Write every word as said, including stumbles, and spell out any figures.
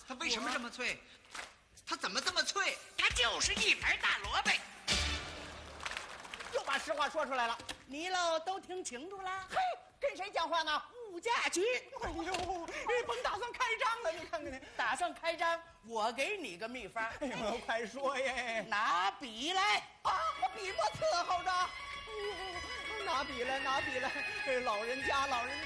它为什么这么脆？它怎么这么脆？ 它就是一盘大萝卜。 又把实话说出来了。 你喽都听清楚了？ 嘿，跟谁讲话呢？ 物价局。 哎呦，你甭打算开张了，你看看你。 打算开张，我给你个秘方。 哎呦，快说耶！ 拿笔来啊，笔墨伺候着。哎呦，拿笔来，拿笔来。哎，老人家，老人